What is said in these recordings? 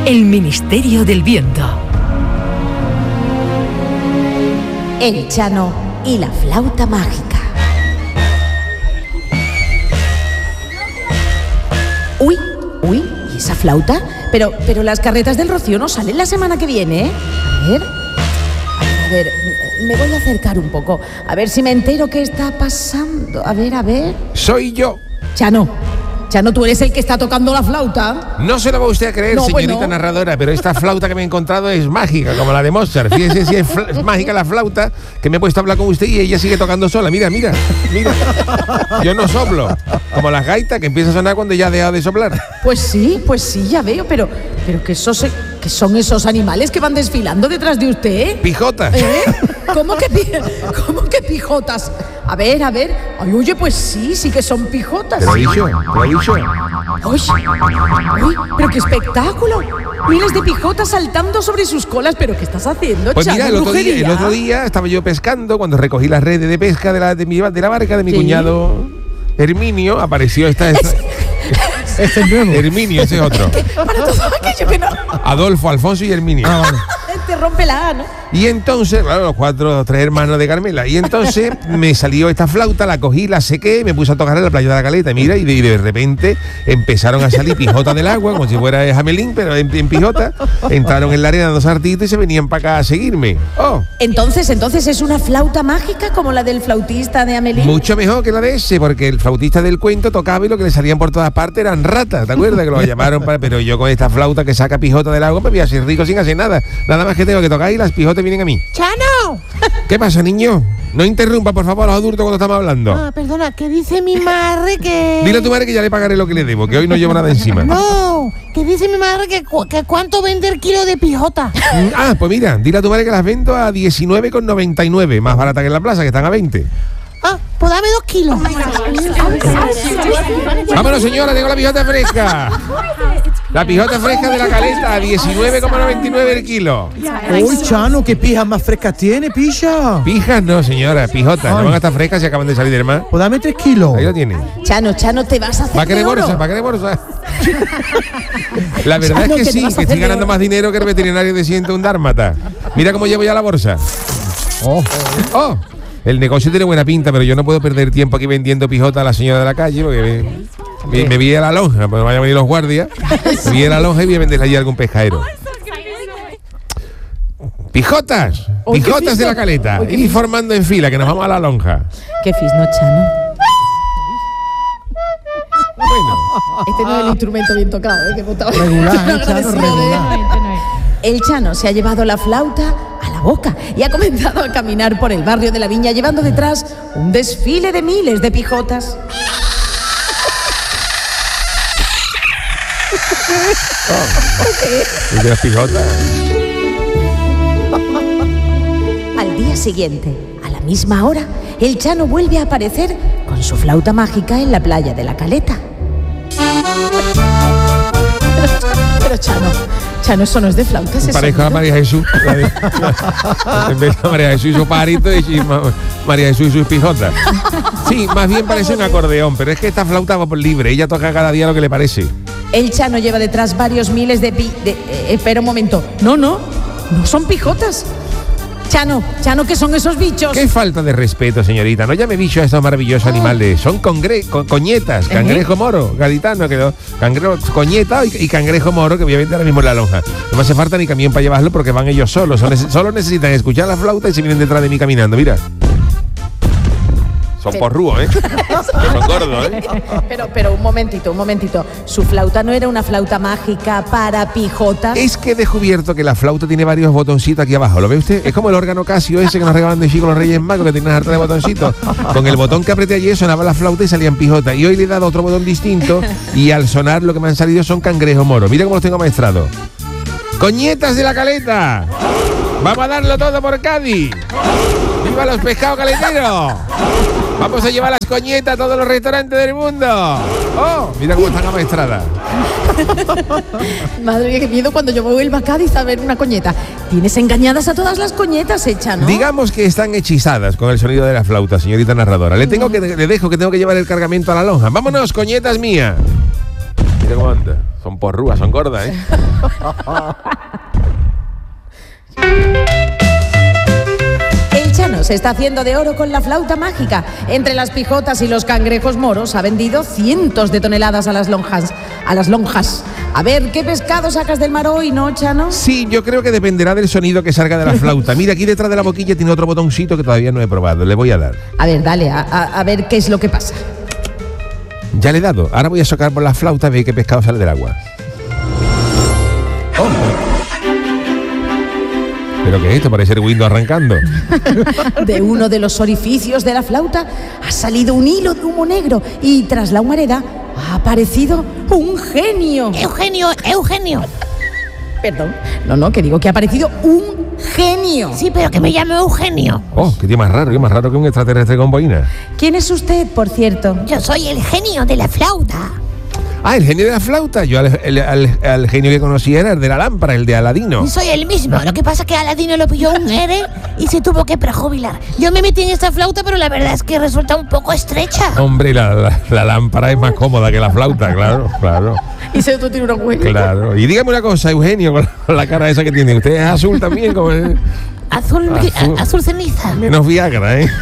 El Ministerio del Viento. El Chano y la flauta mágica. Uy, ¿y esa flauta? Pero las carretas del Rocío no salen la semana que viene, ¿eh? A ver, me voy a acercar un poco. A ver si me entero qué está pasando. A ver. Soy yo. Chano, ¿tú eres el que está tocando la flauta? No se lo va usted a creer, No, señorita pues no. narradora, pero esta flauta que me he encontrado es mágica, como la de Mozart. Fíjese si es mágica la flauta, que me he puesto a hablar con usted y ella sigue tocando sola. Mira. Yo no soplo, como las gaitas que empieza a sonar cuando ya ha dejado de soplar. Pues sí, ya veo, pero que son esos animales que van desfilando detrás de usted. Pijotas. ¿Cómo que pijotas? A ver. Ay, oye, pues sí que son pijotas. Te lo he dicho. ¡Uy, pero qué espectáculo! Miles de pijotas saltando sobre sus colas. ¿Pero qué estás haciendo, Pues mira, Chano? el otro día estaba yo pescando, cuando recogí las redes de pesca de la barca de mi cuñado Herminio, apareció esta... Este es nuevo. Herminio, ese es otro. Para todo aquello que no... Adolfo, Alfonso y Herminio. Vale. Te rompe la A, ¿no? Y entonces, claro, los 3 hermanos de Carmela. Y entonces me salió esta flauta, la cogí, la sequé, me puse a tocar en la playa de la Caleta. Mira, y de repente empezaron a salir pijotas del agua, como si fuera jamelín, pero en pijota. Entraron en la arena dos sartitos y se venían para acá a seguirme. ¡Oh! Entonces es una flauta mágica como la del flautista de Amelie. Mucho mejor que la de ese, porque el flautista del cuento tocaba y lo que le salían por todas partes eran ratas, ¿te acuerdas? Que lo llamaron para... Pero yo con esta flauta que saca pijota del agua me voy a ser rico sin hacer nada. Nada más que tengo que tocar y las pijotas vienen a mí. ¡Chano! ¿Qué pasa, niño? No interrumpa, por favor, a los adultos cuando estamos hablando. Ah, perdona, que dice mi madre que... Dile a tu madre que ya le pagaré lo que le debo, que hoy no llevo nada encima. No, que dice mi madre que cuánto vende el kilo de pijota. Ah, pues mira, dile a tu madre que las vendo a 19,99, más barata que en la plaza, que están a 20. Ah, pues dame 2 kilos. Vámonos, señora, tengo la pijota fresca. La pijota fresca de la Caleta, a 19,99 el kilo. Uy, Chano, ¿qué pijas más frescas tiene, pilla? Pijas no, señora, pijotas. No van a estar frescas si acaban de salir del mar. Pues dame 3 kilos. Ahí lo tiene. Chano, te vas a hacer ¿Va a querer de oro. bolsa? ¿Va a querer bolsa? La verdad Chano, es que que te sí, vas a que hacer estoy de ganando oro. más dinero que el veterinario de 101 dálmata. Mira cómo llevo ya la bolsa. Oh. El negocio tiene buena pinta, pero yo no puedo perder tiempo aquí vendiendo pijota a la señora de la calle, porque me vi a la lonja, pues vayan a venir los guardias. Me vi a la lonja y voy a venderle allí a algún pescadero. ¡Pijotas! Uy, qué ¡Pijotas de fisto. la Caleta! Uy, qué Y formando en fila, que nos vamos a la lonja. Qué fisno, Chano. Bueno, Este no es el instrumento bien tocado, que botaba. Regular, Chano, regular. El Chano se ha llevado la flauta a la boca y ha comenzado a caminar por el barrio de la Viña llevando detrás un desfile de miles de pijotas. ¿y de las pijotas? Al día siguiente, a la misma hora, el Chano vuelve a aparecer con su flauta mágica en la playa de la Caleta. Pero Chano, eso no es de flautas, eso. Parezco a María Jesús. En vez de María Jesús y su pajarito, y María Jesús y sus pijotas. Sí, más bien parece un acordeón, pero es que esta flauta va por libre. Ella toca cada día lo que le parece. El Chano lleva detrás varios miles de espera un momento. No son pijotas. Chano, ¿qué son esos bichos? Qué falta de respeto, señorita. No llame bicho a estos maravillosos animales. Son coñetas, cangrejo moro, gaditano, cangrejo, coñeta y cangrejo moro, que voy a vender ahora mismo en la lonja. No me hace falta ni camión para llevarlo porque van ellos solos. Solo necesitan escuchar la flauta y se vienen detrás de mí caminando. Mira. Son porrúos, ¿eh? Son gordos, ¿eh? Pero un momentito. ¿Su flauta no era una flauta mágica para pijotas? Es que he descubierto que la flauta tiene varios botoncitos aquí abajo. ¿Lo ve usted? Es como el órgano Casio ese que nos regalan de chico los Reyes Magos, que tiene una harta de botoncitos. Con el botón que apreté ayer sonaba la flauta y salían pijotas. Y hoy le he dado otro botón distinto y al sonar lo que me han salido son cangrejo moro. Mira cómo los tengo maestrados. ¡Coñetas de la Caleta! ¡Vamos a darlo todo por Cádiz! ¡Viva los pescados caleteros! ¡Vamos a llevar las coñetas a todos los restaurantes del mundo! ¡Oh! Mira cómo están amaestradas. Madre mía, qué miedo cuando yo vuelva a Cádiz a ver una coñeta. Tienes engañadas a todas las coñetas, Chano. Digamos que están hechizadas con el sonido de la flauta, señorita narradora. Le dejo que tengo que llevar el cargamento a la lonja. ¡Vámonos, coñetas mía! Mira cómo anda. Son porrúas, son gordas, ¿eh? El Chano se está haciendo de oro con la flauta mágica. Entre las pijotas y los cangrejos moros ha vendido cientos de toneladas a las lonjas. A ver, ¿qué pescado sacas del mar hoy, no, Chano? Sí, yo creo que dependerá del sonido que salga de la flauta. Mira, aquí detrás de la boquilla tiene otro botoncito que todavía no he probado. Le voy a dar. A ver, dale, a ver qué es lo que pasa. Ya le he dado. Ahora voy a sacar por la flauta a ver qué pescado sale del agua. ¿Pero qué es esto? Parece el Windows arrancando. De uno de los orificios de la flauta ha salido un hilo de humo negro y tras la humareda ha aparecido un genio. Eugenio. Perdón. No, que digo que ha aparecido un genio. Sí, pero que me llame Eugenio. Oh, qué tío más raro que un extraterrestre con boina. ¿Quién es usted, por cierto? Yo soy el genio de la flauta. Ah, el genio de la flauta. Yo al genio que conocía era el de la lámpara, el de Aladino. Soy el mismo. Lo que pasa es que Aladino lo pilló un ERE y se tuvo que prejubilar. Yo me metí en esta flauta, pero la verdad es que resulta un poco estrecha. Hombre, la lámpara es más cómoda que la flauta, claro. Y se tú tiene una huella. Claro. Y dígame una cosa, Eugenio, con la cara esa que tiene. Usted es azul también, como es. Azul ceniza. Menos Viagra, ¿eh?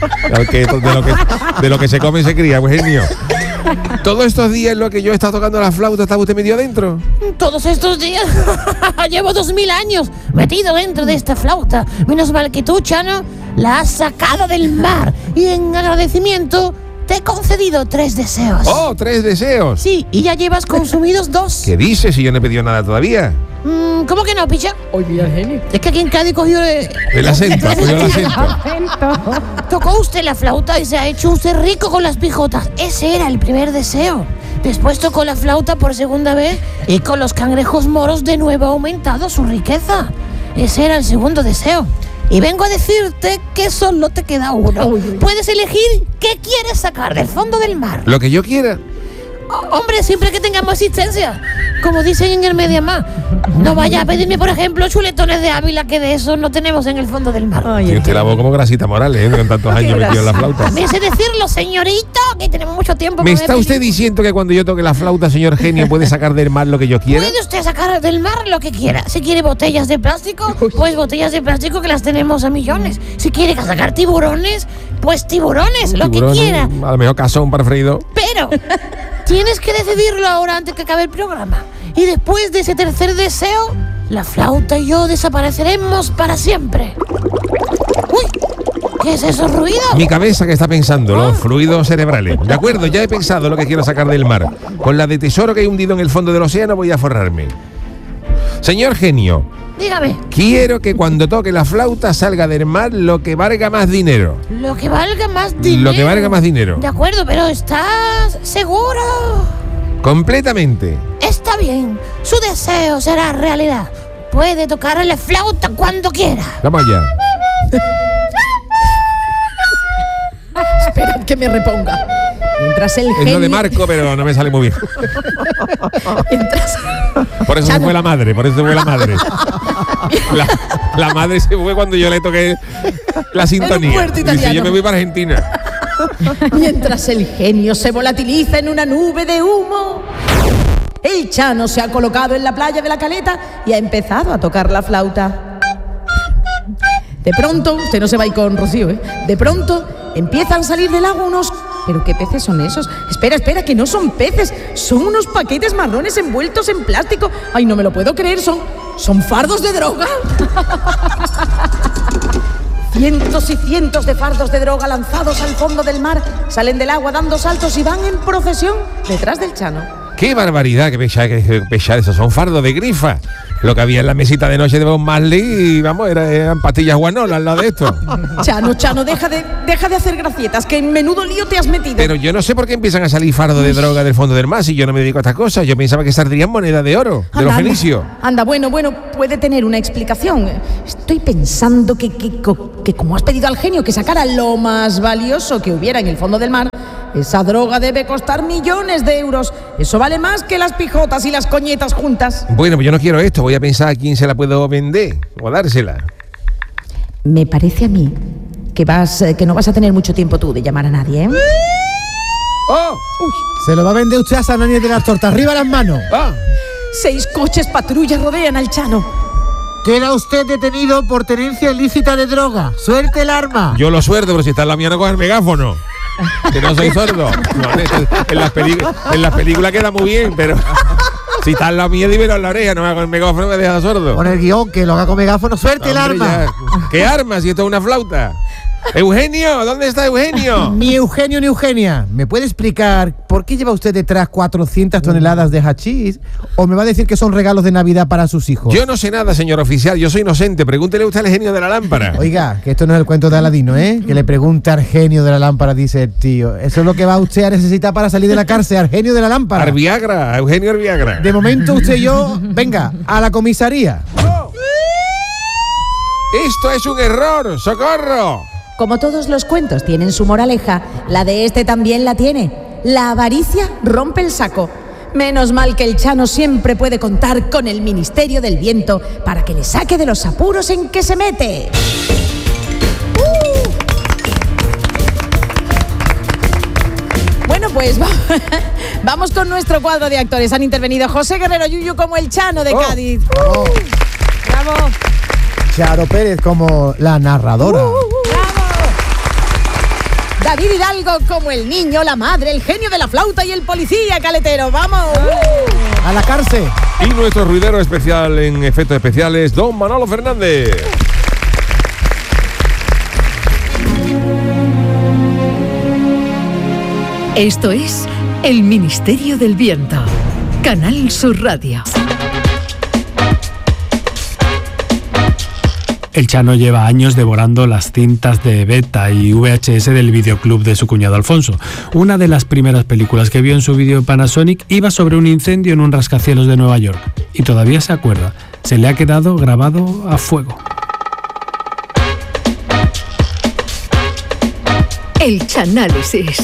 De lo que se come se cría, Eugenio. Todos estos días en lo que yo he estado tocando la flauta, ¿estaba usted metido adentro? Todos estos días. Llevo 2000 años metido dentro de esta flauta. Menos mal que tú, Chano, la has sacado del mar. Y en agradecimiento te he concedido 3 deseos. ¡Oh, 3 deseos! Sí, y ya llevas consumidos 2. ¿Qué dices si yo no he pedido nada todavía? ¿Cómo que no, picha? Oye, mira el genio. Es que aquí en Cádiz cogió El acento, cogió el acento. Tocó usted la flauta y se ha hecho usted rico con las pijotas. Ese era el primer deseo. Después tocó la flauta por segunda vez y con los cangrejos moros de nuevo ha aumentado su riqueza. Ese era el segundo deseo. Y vengo a decirte que solo te queda uno. Puedes elegir qué quieres sacar del fondo del mar. Lo que yo quiera. Hombre, siempre que tengamos asistencia. Como dicen en el Mediamar. No vaya a pedirme, por ejemplo, chuletones de Ávila, que de eso no tenemos en el fondo del mar. Tiene usted la voz como Grasita Morales, con tantos años metido en la flauta. También sé decirlo, señorito, que tenemos mucho tiempo. ¿Me está usted diciendo que cuando yo toque la flauta, señor genio, puede sacar del mar lo que yo quiera? Puede usted sacar del mar lo que quiera. Si quiere botellas de plástico, pues botellas de plástico que las tenemos a millones. Si quiere sacar tiburones, pues tiburones, lo que quiera. A lo mejor cazón para freído. Pero tienes que decidirlo ahora antes que acabe el programa. Y después de ese tercer deseo, la flauta y yo desapareceremos para siempre. ¡Uy! ¿Qué es esos ruidos? Mi cabeza que está pensando, los fluidos cerebrales. De acuerdo, ya he pensado lo que quiero sacar del mar. Con la de tesoro que hay hundido en el fondo del océano voy a forrarme. Señor genio, dígame. Quiero que cuando toque la flauta salga del mar lo que valga más dinero. Lo que valga más dinero. Lo que valga más dinero. De acuerdo, pero ¿estás seguro? Completamente. Está bien, su deseo será realidad. Puede tocar la flauta cuando quiera. Vamos allá. Espera que me reponga. Mientras el genio... Es lo de Marco, pero no me sale muy bien. Mientras... Por eso se fue la madre, La madre se fue cuando yo le toqué la sintonía. Dice, yo me voy para Argentina. Mientras el genio se volatiliza en una nube de humo, el Chano se ha colocado en la playa de la Caleta y ha empezado a tocar la flauta. De pronto, usted no se va a ir con Rocío, ¿eh? De pronto empiezan a salir del agua unos... ¿Pero qué peces son esos? Espera, que no son peces, son unos paquetes marrones envueltos en plástico. Ay, no me lo puedo creer, son fardos de droga. Cientos y cientos de fardos de droga lanzados al fondo del mar salen del agua dando saltos y van en procesión detrás del Chano. ¡Qué barbaridad! ¡Qué pesar! Esos son fardos de grifa. Lo que había en la mesita de noche de Bob Marley y, vamos, eran pastillas guanolas al lado de esto. Chano, deja de hacer gracietas, que en menudo lío te has metido. Pero yo no sé por qué empiezan a salir fardos de droga del fondo del mar si yo no me dedico a estas cosas. Yo pensaba que saldrían moneda de oro, de los fenicios. Anda, bueno, puede tener una explicación. Estoy pensando que como has pedido al genio que sacara lo más valioso que hubiera en el fondo del mar, esa droga debe costar millones de euros. Eso vale más que las pijotas y las coñetas juntas. Bueno, pues yo no quiero esto. Voy a pensar a quién se la puedo vender o dársela. Me parece a mí que no vas a tener mucho tiempo tú de llamar a nadie, ¿eh? ¡Oh! Se lo va a vender usted a San Ángel de las Tortas. ¡Arriba las manos! ¡Ah! 6 coches patrulla rodean al Chano. Queda usted detenido por tenencia ilícita de droga. ¡Suelte el arma! Yo lo suelto, pero si está en la mía no coge el megáfono. Que no soy sordo. No, en las películas queda muy bien, pero si está en la mía, dímelo en la oreja, no me hago el megáfono, me deja sordo. Con el guión, que lo haga con megáfono. ¡Suelte el Hombre, arma! ya. ¿Qué arma si esto es una flauta? Eugenio, ¿dónde está Eugenio? Ni Eugenio ni Eugenia. ¿Me puede explicar por qué lleva usted detrás 400 toneladas de hachís? ¿O me va a decir que son regalos de Navidad para sus hijos? Yo no sé nada, señor oficial, yo soy inocente. Pregúntele usted al genio de la lámpara. Oiga, que esto no es el cuento de Aladino, ¿eh? Que le pregunta al genio de la lámpara, dice el tío. Eso es lo que va usted a necesitar para salir de la cárcel, al genio de la lámpara. Arviagra, Eugenio Arviagra. De momento usted y yo, venga, a la comisaría. Esto es un error, socorro. Como todos los cuentos tienen su moraleja, la de este también la tiene. La avaricia rompe el saco. Menos mal que el Chano siempre puede contar con el Ministerio del Viento para que le saque de los apuros en que se mete. Bueno, pues vamos con nuestro cuadro de actores. Han intervenido José Guerrero Yuyu como el Chano de Cádiz. ¡Bravo! Charo Pérez como la narradora. David Hidalgo como el niño, la madre, el genio de la flauta y el policía caletero. ¡Vamos! A la cárcel. Y nuestro ruidero especial en efectos especiales, don Manolo Fernández. Esto es El Ministerio del Viento. Canal Sur Radio. El Chano lleva años devorando las cintas de beta y VHS del videoclub de su cuñado Alfonso. Una de las primeras películas que vio en su vídeo Panasonic iba sobre un incendio en un rascacielos de Nueva York. Y todavía se acuerda. Se le ha quedado grabado a fuego. El Chanálisis.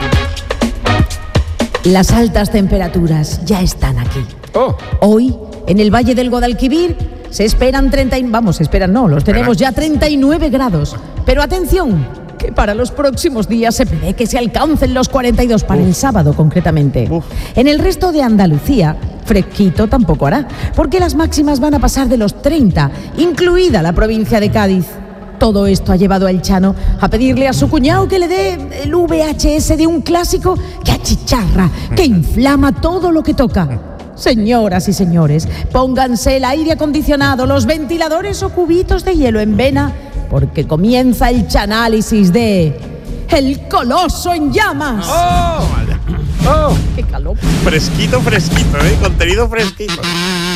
Las altas temperaturas ya están aquí. Oh. Hoy, en el Valle del Guadalquivir, se esperan los tenemos ya 39 grados. Pero atención, que para los próximos días se prevé que se alcancen los 42 para el sábado concretamente. En el resto de Andalucía, fresquito tampoco hará, porque las máximas van a pasar de los 30, incluida la provincia de Cádiz. Todo esto ha llevado al Chano a pedirle a su cuñado que le dé el VHS de un clásico que achicharra, que inflama todo lo que toca. Señoras y señores, pónganse el aire acondicionado, los ventiladores o cubitos de hielo en vena, porque comienza el chanálisis de El Coloso en Llamas. ¡Oh! ¡Qué calor! Fresquito, contenido fresquito.